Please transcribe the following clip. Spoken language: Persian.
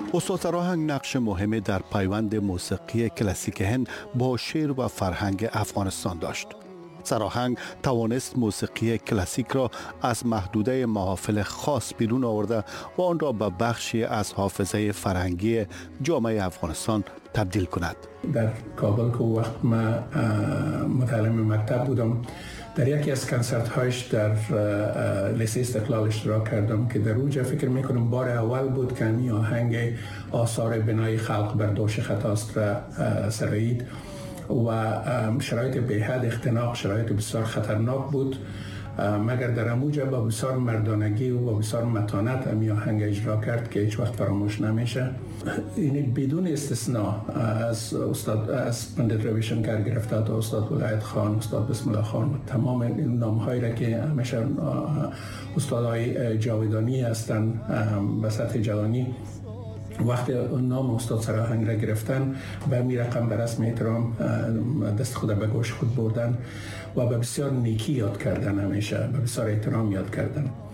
استاد سراهنگ نقش مهمی در پیوند موسیقی کلاسیک هند با شعر و فرهنگ افغانستان داشت. سراهنگ توانست موسیقی کلاسیک را از محدوده محافل خاص بیرون آورده و آن را به بخشی از حافظه فرهنگی جامعه افغانستان تبدیل کند. در کابل که وقت ما متعلم مکتب بودم، در یکی از کنسرت هایش در لیسه استقلال اشتراک کردم که در اوجا فکر میکنم بار اول بود که می آهنگ آثار بنای خلق بر دوش خطاست را سرایید و شرایط بی‌حد اختناق، شرایط بسیار خطرناک بود، مگر در اموجا با بسیار مردانگی و با بسیار متانت امی آهنگ اجرا کرد که هیچ وقت فراموش نمیشه. یعنی بدون استثناء از استاد از پندت رویشنکر گرفته تا استاد ولایت خان، استاد بسم الله خان، تمام این نام‌هایی را که همیشه استادای جاودانی هستند به سطح جهانی، وقتی نام استاد سراهنگ را گرفتن به می رقم به رسم احترام دست خود به گوش خود بردن و به بسیار نیکی یاد کردن، همیشه به بسیار احترام یاد کردن.